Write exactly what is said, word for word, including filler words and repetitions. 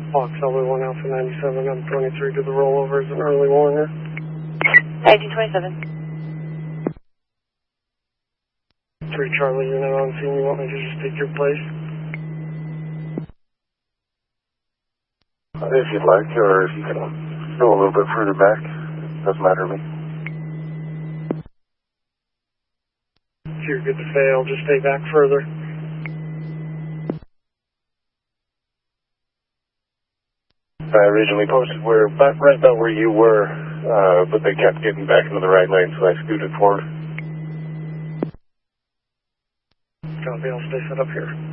Fox L one Alpha ninety-seven, M twenty-three to the rollover as an early warner. nineteen twenty-seven. three Charlie, you're not on scene. You want me to just take your place? If you'd like, or if you can go a little bit further back, doesn't matter to me. If you're good to fail, just stay back further. I originally posted where, about, right about where you were, uh, but they kept getting back into the right lane, so I scooted forward. Copy, I'll stay set up here.